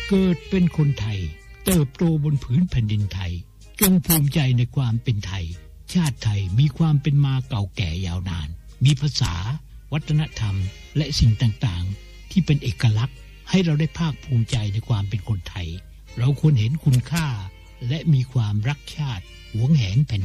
เกิดเป็นคนไทยเติบโตบนผืนแผ่นดินไทยจงภูมิใจในความเป็นไทยชาติไทยมีความเป็นมาเก่าแก่ยาวนานมีภาษาวัฒนธรรมและสิ่งต่างๆที่เป็นเอกลักษณ์ให้เราได้ภาคภูมิใจในความเป็นคนไทยเราควรเห็นคุณค่าและมีความรักชาติหวงแหนแผ่น